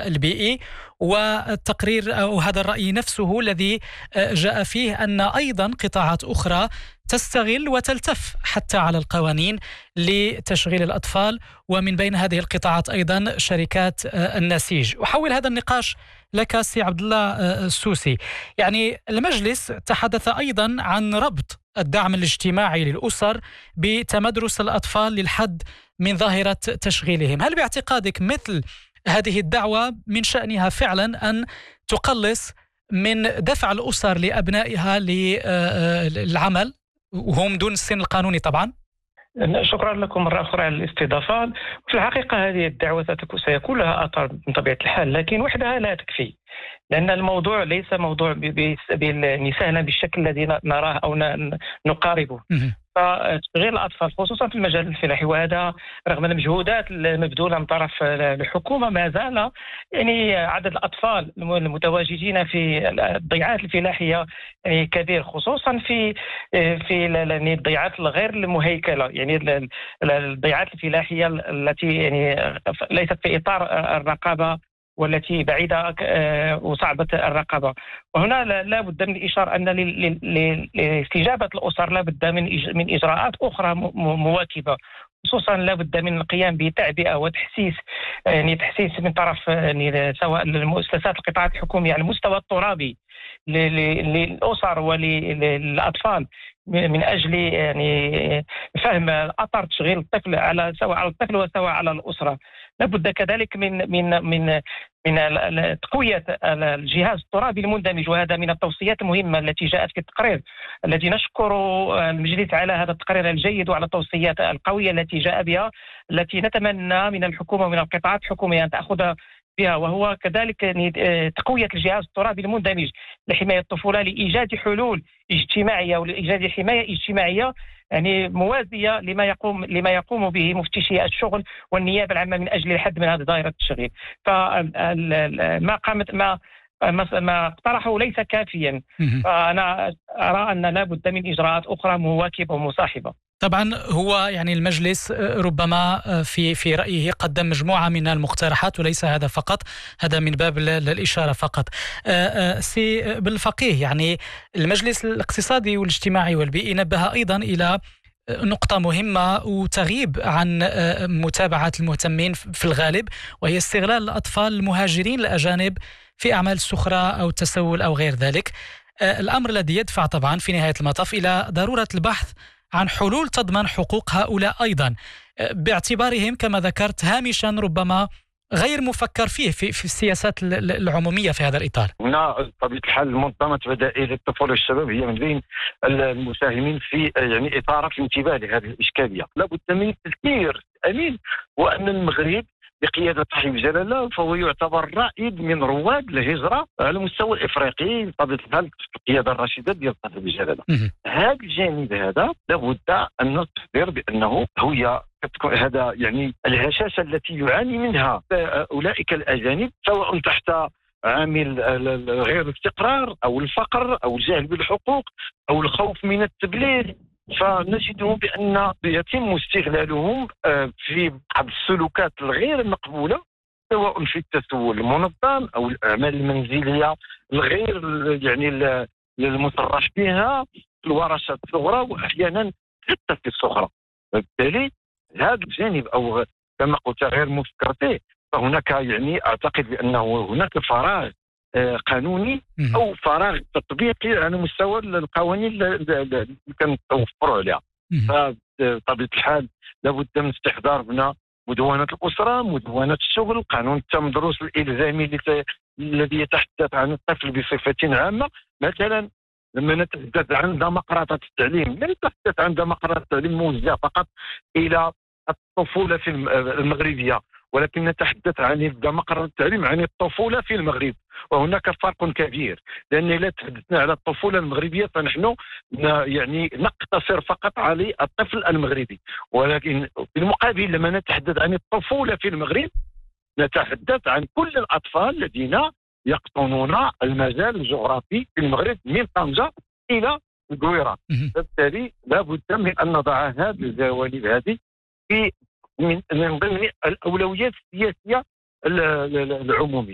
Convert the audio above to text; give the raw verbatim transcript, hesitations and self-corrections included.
البيئي، والتقرير أو هذا الرأي نفسه الذي جاء فيه أن أيضا قطاعات أخرى تستغل وتلتف حتى على القوانين لتشغيل الأطفال، ومن بين هذه القطاعات أيضا شركات النسيج. أحول هذا النقاش لك سي عبد الله السوسي. يعني المجلس تحدث أيضا عن ربط الدعم الاجتماعي للأسر بتمدرس الأطفال للحد من ظاهرة تشغيلهم. هل باعتقادك مثل هذه الدعوة من شأنها فعلا أن تقلص من دفع الأسر لأبنائها للعمل وهم دون السن القانوني طبعا؟ شكرا لكم مرة أخرى على الاستضافة. في الحقيقة هذه الدعوة سيكون لها أثر بطبيعة الحال، لكن وحدها لا تكفي، لأن الموضوع ليس موضوع سهلا بالشكل الذي نراه أو نقاربه. فتشغيل الأطفال خصوصا في المجال الفلاحي، وهذا رغم المجهودات المبذولة من طرف الحكومة، ما زال يعني عدد الأطفال المتواجدين في الضيعات الفلاحية يعني كبير، خصوصا في في الضيعات الغير المهيكلة، يعني الضيعات الفلاحية التي يعني ليست في إطار الرقابة والتي بعيدة وصعبة الرقابة. وهنا لا بد من الإشارة أن لاستجابة الأسر لا بد من من إجراءات أخرى مواكبة، خصوصا لا بد من القيام بتعبئة وتحسيس، يعني تحسيس من طرف يعني سواء المؤسسات القطاعات الحكومية على المستوى الترابي للأسر وللأطفال من أجل يعني فهم أثر تشغيل الطفل على سواء على الطفل وسواء على الأسرة. لابد كذلك من من من من تقوية الجهاز الترابي المندمج، وهذا من التوصيات المهمة التي جاءت في التقرير الذي نشكر المجلس على هذا التقرير الجيد وعلى التوصيات القوية التي جاء بها، التي نتمنى من الحكومة ومن القطاعات الحكومية أن تأخذ بها، وهو كذلك تقوية الجهاز الترابي المندمج لحماية الطفولة، لإيجاد حلول اجتماعية ولإيجاد حماية اجتماعية يعني موازية لما يقوم لما يقوم به مفتشي الشغل والنيابة العامة من أجل الحد من هذه ظاهرة التشغيل. فما قامت ما ما اقترحه ليس كافيا، فأنا أرى أن لا بد من إجراءات أخرى مواكبة ومصاحبة. طبعا هو يعني المجلس ربما في في رأيه قدم مجموعة من المقترحات وليس هذا فقط، هذا من باب الإشارة فقط. سي بالفقيه، يعني المجلس الاقتصادي والاجتماعي والبيئي نبه أيضا إلى نقطة مهمة وتغيب عن متابعة المهتمين في الغالب، وهي استغلال الأطفال المهاجرين الأجانب في أعمال السخرة أو التسول أو غير ذلك. الأمر الذي يدفع طبعا في نهاية المطاف إلى ضرورة البحث عن حلول تضمن حقوق هؤلاء أيضا، باعتبارهم كما ذكرت هامشا ربما غير مفكر فيه في, في السياسات العمومية في هذا الإطار. هنا بطبيعة الحال منظمة بدائل الطفولة والشباب هي من بين المساهمين في يعني إثارة الانتباه لهذه الإشكالية. لابد من تذكير أمين وأن المغرب بقيادة صاحب جلالة فهو يعتبر رائد من رواد الهجرة على المستوى الإفريقي بطبيعة الحال في القيادة الراشدة ديال صاحب الجلالة. هذا الجانب هذا لابد أن نستحضر بأنه هي هذا يعني الهشاشة التي يعاني منها أولئك الأجانب سواء تحت عامل غير الاستقرار أو الفقر أو الجهل بالحقوق أو الخوف من التبليد، فنجدهم بأن يتم استغلالهم في بعض السلوكات الغير مقبولة سواء في التسول المنظم أو الأعمال المنزلية الغير يعني المصرح بها، الورشات الصغرى وأحيانا حتى في الصغرى. بالتالي هذا الجانب أو كما قلت غير مفكر فيه، فهناك يعني أعتقد بأنه هناك فراغ قانوني أو فراغ تطبيقي على مستوى القوانين اللي كانت توفر عليها. فبطبيعة الحال لابد من استحضار بنا مدونة الأسرة، مدونة الشغل، قانون التمدرس الإلزامي الذي يتحدث عن الطفل بصفة عامة. مثلا لما نتحدث عن ديمقراطية التعليم لا نتحدث عن ديمقراطية التعليم موجهة فقط إلى الطفولة في المغربية، ولكن نتحدث عن ديمقراطية التعليم عن الطفولة في المغرب، وهناك فرق كبير، لأن لا تحدثنا على الطفولة المغربية فنحن يعني نقتصر فقط على الطفل المغربي، ولكن بالمقابل لما نتحدث عن الطفولة في المغرب نتحدث عن كل الأطفال الذين يقطنون المجال الجغرافي في المغرب من طنجة إلى القويرة. بالتالي لا بد من أن نضع هذه الجوانب هذه في من ضمن الأولويات السياسية العمومية.